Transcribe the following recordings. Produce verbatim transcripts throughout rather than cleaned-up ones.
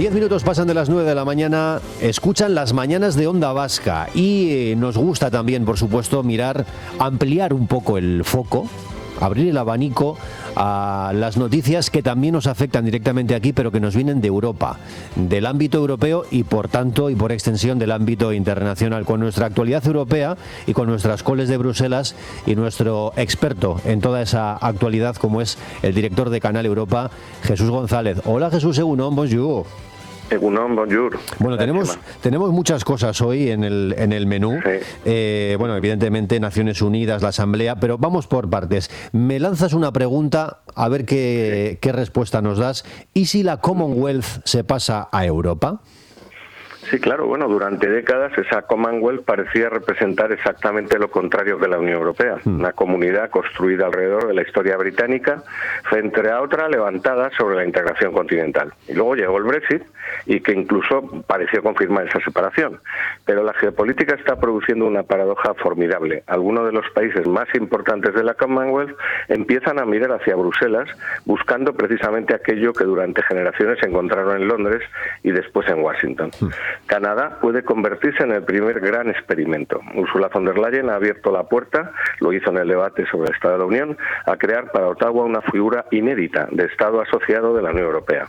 Diez minutos pasan de las nueve de la mañana, escuchan las mañanas de Onda Vasca y eh, nos gusta también, por supuesto, mirar, ampliar un poco el foco, abrir el abanico a las noticias que también nos afectan directamente aquí, pero que nos vienen de Europa, del ámbito europeo y por tanto y por extensión del ámbito internacional, con nuestra actualidad europea y con nuestras coles de Bruselas y nuestro experto en toda esa actualidad, como es el director de Canal Europa, Jesús González. Hola Jesús, egunon, bonjour. Egunon, bonjour. Bueno, tenemos, tenemos muchas cosas hoy en el, en el menú. Sí. Eh, bueno, evidentemente Naciones Unidas, la Asamblea, pero vamos por partes. Me lanzas una pregunta, a ver qué, sí. qué respuesta nos das. ¿Y si la Commonwealth se pasa a Europa? Sí, claro. Bueno, durante décadas esa Commonwealth parecía representar exactamente lo contrario que la Unión Europea. Mm. Una comunidad construida alrededor de la historia británica frente a otra levantada sobre la integración continental. Y luego llegó el Brexit y que incluso pareció confirmar esa separación. Pero la geopolítica está produciendo una paradoja formidable. Algunos de los países más importantes de la Commonwealth empiezan a mirar hacia Bruselas buscando precisamente aquello que durante generaciones se encontraron en Londres y después en Washington. Mm. Canadá puede convertirse en el primer gran experimento. Ursula von der Leyen ha abierto la puerta, lo hizo en el debate sobre el Estado de la Unión, a crear para Ottawa una figura inédita de Estado asociado de la Unión Europea.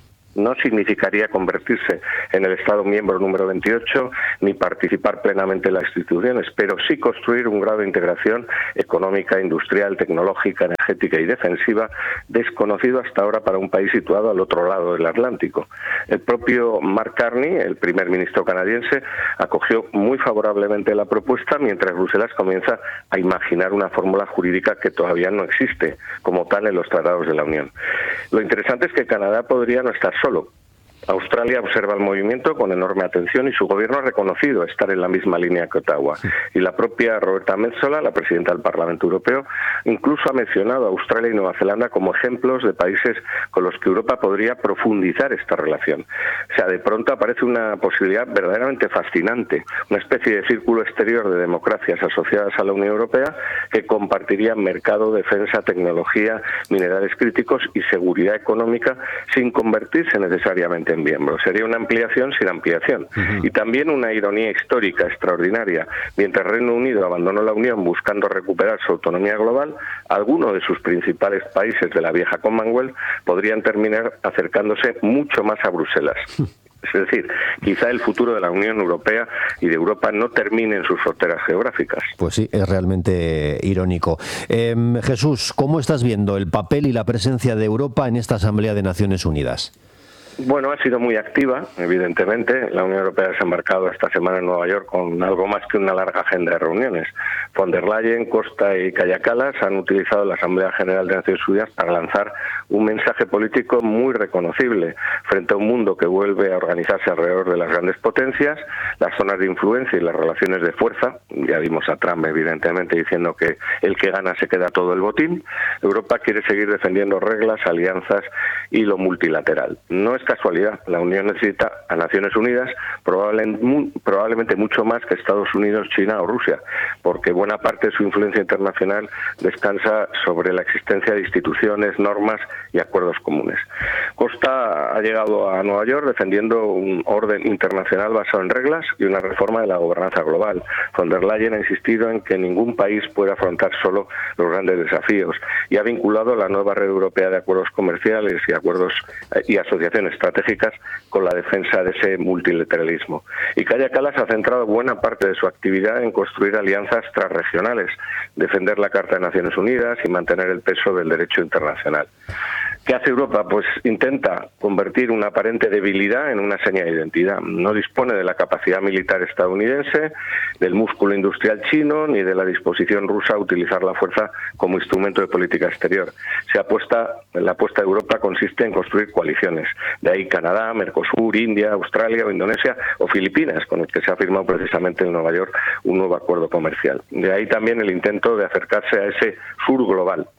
No significaría convertirse en el Estado miembro número veintiocho ni participar plenamente en las instituciones, pero sí construir un grado de integración económica, industrial, tecnológica, energética y defensiva desconocido hasta ahora para un país situado al otro lado del Atlántico. El propio Mark Carney, el primer ministro canadiense, acogió muy favorablemente la propuesta, mientras Bruselas comienza a imaginar una fórmula jurídica que todavía no existe como tal en los tratados de la Unión. Lo interesante es que Canadá podría no estar solo. Australia observa el movimiento con enorme atención y su gobierno ha reconocido estar en la misma línea que Ottawa. Y la propia Roberta Metsola, la presidenta del Parlamento Europeo, incluso ha mencionado a Australia y Nueva Zelanda como ejemplos de países con los que Europa podría profundizar esta relación. O sea, de pronto aparece una posibilidad verdaderamente fascinante, una especie de círculo exterior de democracias asociadas a la Unión Europea que compartirían mercado, defensa, tecnología, minerales críticos y seguridad económica sin convertirse necesariamente en miembros. Sería una ampliación sin ampliación. Uh-huh. Y también una ironía histórica extraordinaria. Mientras Reino Unido abandonó la Unión buscando recuperar su autonomía global, algunos de sus principales países de la vieja Commonwealth podrían terminar acercándose mucho más a Bruselas. Uh-huh. Es decir, quizá el futuro de la Unión Europea y de Europa no termine en sus fronteras geográficas. Pues sí, es realmente irónico. Eh, Jesús, ¿cómo estás viendo el papel y la presencia de Europa en esta Asamblea de Naciones Unidas? Bueno, ha sido muy activa, evidentemente. La Unión Europea se ha embarcado esta semana en Nueva York con algo más que una larga agenda de reuniones. Von der Leyen, Costa y Kaja Kallas han utilizado la Asamblea General de Naciones Unidas para lanzar un mensaje político muy reconocible frente a un mundo que vuelve a organizarse alrededor de las grandes potencias, las zonas de influencia y las relaciones de fuerza. Ya vimos a Trump, evidentemente, diciendo que el que gana se queda todo el botín. Europa quiere seguir defendiendo reglas, alianzas y lo multilateral. No es casualidad, la Unión necesita a Naciones Unidas probablemente, probablemente mucho más que Estados Unidos, China o Rusia, porque buena parte de su influencia internacional descansa sobre la existencia de instituciones, normas y acuerdos comunes. Costa ha llegado a Nueva York defendiendo un orden internacional basado en reglas y una reforma de la gobernanza global. Von der Leyen ha insistido en que ningún país puede afrontar solo los grandes desafíos y ha vinculado la nueva red europea de acuerdos comerciales y acuerdos y asociaciones estratégicas con la defensa de ese multilateralismo. Y Kaja Kallas ha centrado buena parte de su actividad en construir alianzas transregionales, defender la Carta de Naciones Unidas y mantener el peso del derecho internacional. ¿Qué hace Europa? Pues intenta convertir una aparente debilidad en una seña de identidad. No dispone de la capacidad militar estadounidense, del músculo industrial chino, ni de la disposición rusa a utilizar la fuerza como instrumento de política exterior. Se apuesta, la apuesta de Europa consiste en construir coaliciones. De ahí Canadá, Mercosur, India, Australia o Indonesia o Filipinas, con el que se ha firmado precisamente en Nueva York un nuevo acuerdo comercial. De ahí también el intento de acercarse a ese sur global.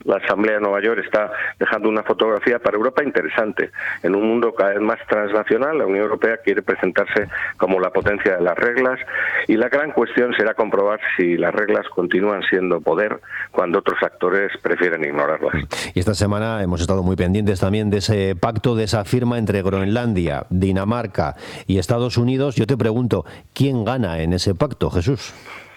La Asamblea de Nueva York está dejando una fotografía para Europa interesante. En un mundo cada vez más transnacional, la Unión Europea quiere presentarse como la potencia de las reglas, y la gran cuestión será comprobar si las reglas continúan siendo poder cuando otros actores prefieren ignorarlas. Y esta semana hemos estado muy pendientes también de ese pacto, de esa firma entre Groenlandia, Dinamarca y Estados Unidos. Yo te pregunto, ¿quién gana en ese pacto, Jesús?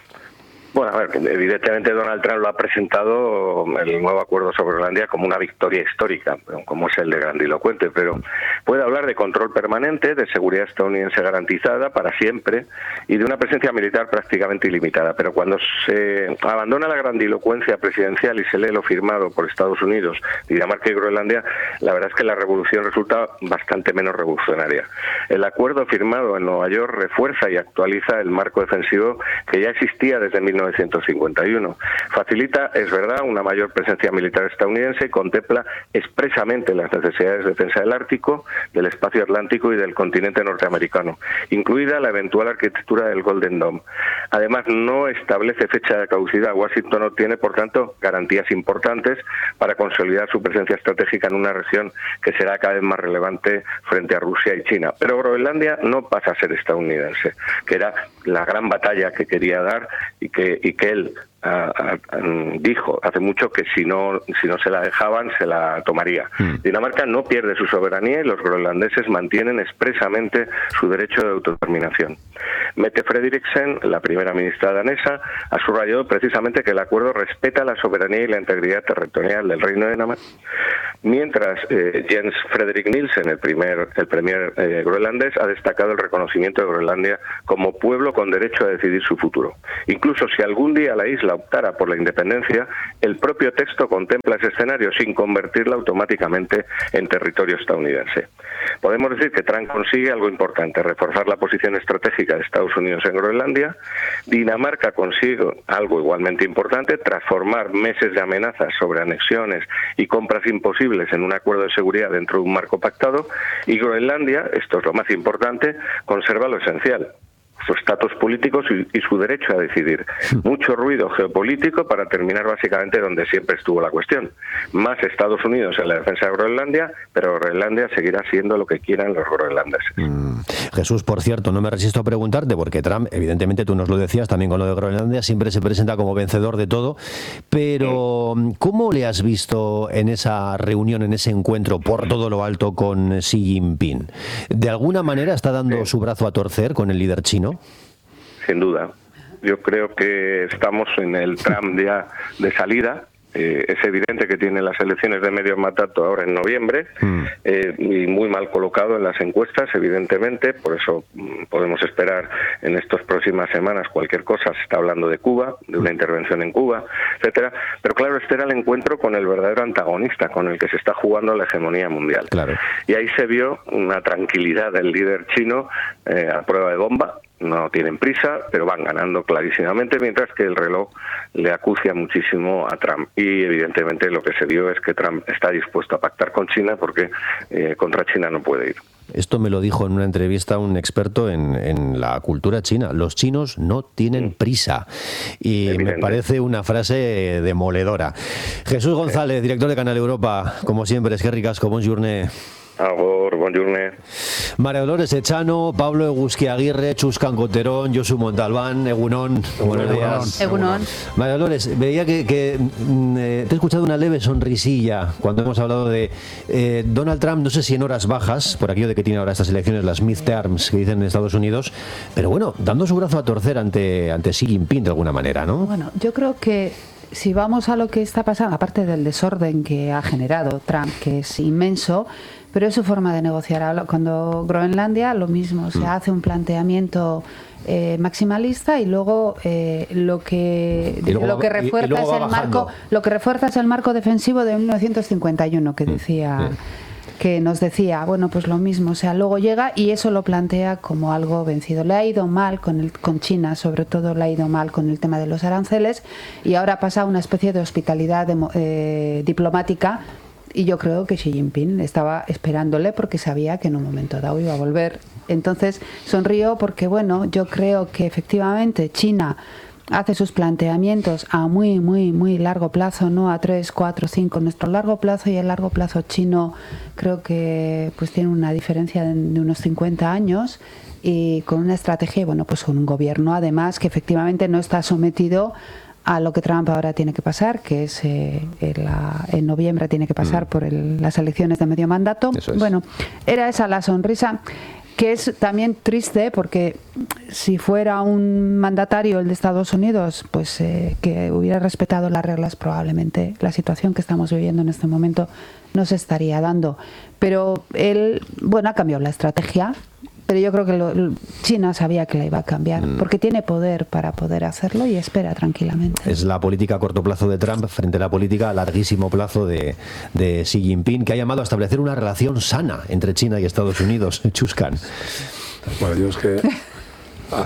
Bueno, a ver, evidentemente Donald Trump lo ha presentado, el nuevo acuerdo sobre Groenlandia, como una victoria histórica, como es el de grandilocuente, pero puede hablar de control permanente, de seguridad estadounidense garantizada para siempre y de una presencia militar prácticamente ilimitada. Pero cuando se abandona la grandilocuencia presidencial y se lee lo firmado por Estados Unidos, Dinamarca y Groenlandia, la verdad es que la revolución resulta bastante menos revolucionaria. El acuerdo firmado en Nueva York refuerza y actualiza el marco defensivo que ya existía desde mil novecientos cincuenta y uno. Facilita, es verdad, una mayor presencia militar estadounidense y contempla expresamente las necesidades de defensa del Ártico, del espacio atlántico y del continente norteamericano, incluida la eventual arquitectura del Golden Dome. Además, no establece fecha de caducidad. Washington no tiene, por tanto, garantías importantes para consolidar su presencia estratégica en una región que será cada vez más relevante frente a Rusia y China. Pero Groenlandia no pasa a ser estadounidense, que era la gran batalla que quería dar y que y que él uh, uh, dijo hace mucho que si no si no se la dejaban se la tomaría. Mm. Dinamarca no pierde su soberanía y los groenlandeses mantienen expresamente su derecho de autodeterminación. Mette Frederiksen, la primera ministra danesa, ha subrayado precisamente que el acuerdo respeta la soberanía y la integridad territorial del Reino de Dinamarca, mientras eh, Jens Frederik Nielsen, el primer el premier eh, groenlandés, ha destacado el reconocimiento de Groenlandia como pueblo con derecho a decidir su futuro. Incluso si algún día la isla optara por la independencia, el propio texto contempla ese escenario sin convertirla automáticamente en territorio estadounidense. Podemos decir que Trump consigue algo importante, reforzar la posición estratégica de Estados Unidos en Groenlandia. Dinamarca consigue algo igualmente importante, transformar meses de amenazas sobre anexiones y compras imposibles en un acuerdo de seguridad dentro de un marco pactado. Y Groenlandia, esto es lo más importante, conserva lo esencial: su estatus político y su derecho a decidir. Mucho ruido geopolítico para terminar básicamente donde siempre estuvo la cuestión. Más Estados Unidos en la defensa de Groenlandia, pero Groenlandia seguirá siendo lo que quieran los groenlandeses. Mm. Jesús, por cierto, no me resisto a preguntarte, porque Trump, evidentemente tú nos lo decías también con lo de Groenlandia, siempre se presenta como vencedor de todo, pero ¿cómo le has visto en esa reunión, en ese encuentro por todo lo alto con Xi Jinping? ¿De alguna manera está dando su brazo a torcer con el líder chino? Sin duda. Yo creo que estamos en el tram ya de salida. Eh, es evidente que tiene las elecciones de medio mandato ahora en noviembre, mm. eh, y muy mal colocado en las encuestas, evidentemente. Por eso mm, podemos esperar en estas próximas semanas cualquier cosa. Se está hablando de Cuba, de una intervención en Cuba, etcétera. Pero claro, este era el encuentro con el verdadero antagonista, con el que se está jugando la hegemonía mundial. Claro. Y ahí se vio una tranquilidad del líder chino eh, a prueba de bomba. No tienen prisa, pero van ganando clarísimamente, mientras que el reloj le acucia muchísimo a Trump. Y evidentemente lo que se vio es que Trump está dispuesto a pactar con China, porque eh, contra China no puede ir. Esto me lo dijo en una entrevista un experto en, en la cultura china. Los chinos no tienen prisa. Y Evidente. Me parece una frase demoledora. Jesús González, director de Canal Europa, como siempre, es que ricasco, bon journée. Agur, bonjourne. María Dolores Echano, Pablo Eguzki Aguirre, Chus Cancoterón, Josu Montalbán, Egunon. Buenos días. Egunon. María Dolores, veía que, que eh, te he escuchado una leve sonrisilla cuando hemos hablado de eh, Donald Trump, no sé si en horas bajas, por aquello de que tiene ahora estas elecciones, las midterms que dicen en Estados Unidos, pero bueno, dando su brazo a torcer ante, ante Xi Jinping de alguna manera, ¿no? Bueno, yo creo que si vamos a lo que está pasando, aparte del desorden que ha generado Trump, que es inmenso, pero es su forma de negociar. Cuando Groenlandia, lo mismo, se hace un planteamiento eh, maximalista y luego eh, lo que y luego lo que refuerza es el marco, lo que refuerza es el marco defensivo de mil novecientos cincuenta y uno que decía. que nos decía, bueno, pues lo mismo, o sea, luego llega y eso lo plantea como algo vencido. Le ha ido mal con el, con China, sobre todo le ha ido mal con el tema de los aranceles, y ahora pasa a una especie de hospitalidad de, eh, diplomática, y yo creo que Xi Jinping estaba esperándole porque sabía que en un momento dado iba a volver. Entonces sonrío porque, bueno, yo creo que efectivamente China hace sus planteamientos a muy, muy, muy largo plazo, no a tres, cuatro, cinco. Nuestro largo plazo y el largo plazo chino creo que pues tiene una diferencia de, de unos cincuenta años, y con una estrategia, bueno, pues con un gobierno además que efectivamente no está sometido a lo que Trump ahora tiene que pasar, que es eh, en, la, en noviembre tiene que pasar mm. por el, las elecciones de medio mandato. Es. Bueno, era esa la sonrisa, que es también triste porque si fuera un mandatario el de Estados Unidos, pues eh, que hubiera respetado las reglas, probablemente la situación que estamos viviendo en este momento no se estaría dando. Pero él, bueno, ha cambiado la estrategia. Pero yo creo que lo, China sabía que la iba a cambiar, porque tiene poder para poder hacerlo y espera tranquilamente. Es la política a corto plazo de Trump frente a la política a larguísimo plazo de, de Xi Jinping, que ha llamado a establecer una relación sana entre China y Estados Unidos. Chuscan. Bueno, yo es que... Ah,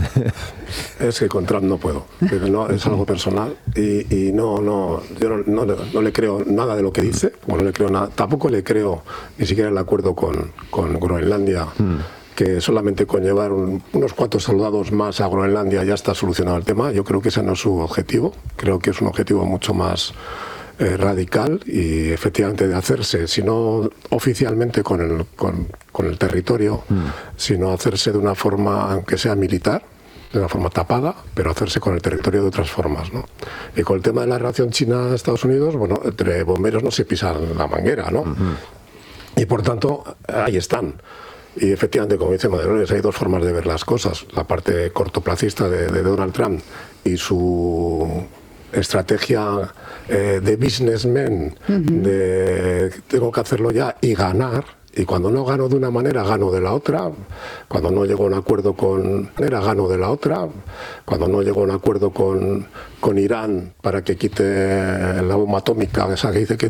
es que con Trump no puedo, pero no, es algo personal y, y no, no, yo no, no, no le creo nada de lo que dice, bueno, no le creo nada, tampoco le creo ni siquiera el acuerdo con, con Groenlandia. Mm. Que solamente con llevar un, unos cuantos soldados más a Groenlandia ya está solucionado el tema. Yo creo que ese no es su objetivo. Creo que es un objetivo mucho más eh, radical y efectivamente de hacerse, si no oficialmente con el, con, con el territorio, mm. sino hacerse de una forma, aunque sea militar, de una forma tapada, pero hacerse con el territorio de otras formas, ¿no? Y con el tema de la relación China-Estados Unidos, bueno, entre bomberos no se pisan la manguera, ¿no? Mm-hmm. Y por tanto, ahí están. Y efectivamente, como dice Madero, hay dos formas de ver las cosas. La parte cortoplacista de, de Donald Trump y su estrategia eh, de businessman, uh-huh. de tengo que hacerlo ya y ganar. Y cuando no gano de una manera, gano de la otra. Cuando no llego a un acuerdo con manera, gano de la otra. Cuando no llego a un acuerdo con, con Irán para que quite la bomba atómica, esa que dice que